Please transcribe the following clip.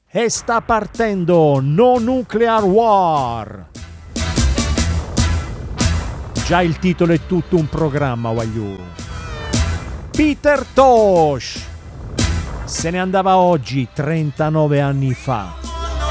E sta partendo No Nuclear War. Già il titolo è tutto un programma, voglio. Peter Tosh se ne andava oggi 39 anni fa.